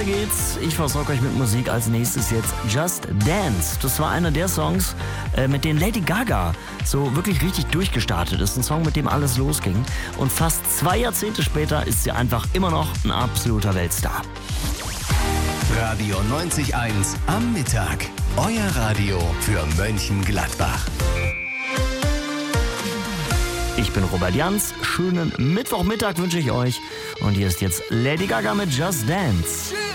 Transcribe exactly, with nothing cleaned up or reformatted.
geht's. Ich versorge euch mit Musik. Als nächstes jetzt Just Dance. Das war einer der Songs, äh, mit denen Lady Gaga so wirklich richtig durchgestartet ist. Ein Song, mit dem alles losging. Und fast zwei Jahrzehnte später ist sie einfach immer noch ein absoluter Weltstar. Radio neunzig Komma eins am Mittag. Euer Radio für Mönchengladbach. Ich bin Robert Jans. Schönen Mittwochmittag wünsche ich euch. Und hier ist jetzt Lady Gaga mit Just Dance.